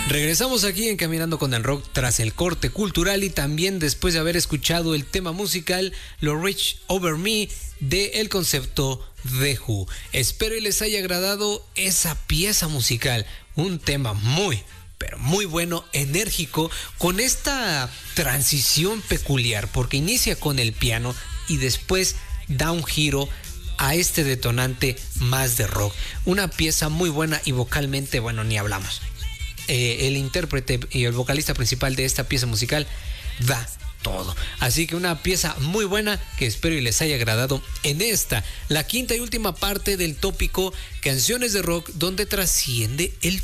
Regresamos aquí en Caminando con el Rock tras el corte cultural y también después de haber escuchado el tema musical Lo Reach Over Me de El Concepto The Who. Espero y les haya agradado esa pieza musical, un tema muy, pero muy bueno, enérgico, con esta transición peculiar, porque inicia con el piano y después da un giro a este detonante más de rock. Una pieza muy buena y vocalmente, bueno, ni hablamos. El intérprete y el vocalista principal de esta pieza musical da todo. Así que una pieza muy buena que espero y les haya agradado en esta, la quinta y última parte del tópico Canciones de Rock, donde trasciende el